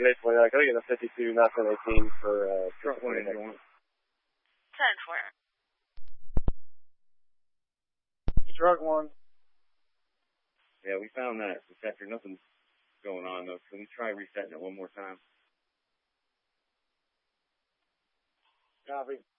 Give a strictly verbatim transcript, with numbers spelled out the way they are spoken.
eight twenty-nine. Can I get a fifty-two, not ten eighteen for, uh, truck one eighty-one. ten four. Truck one. Yeah, we found that. After nothing's going on, though. Can we try resetting it one more time? Copy.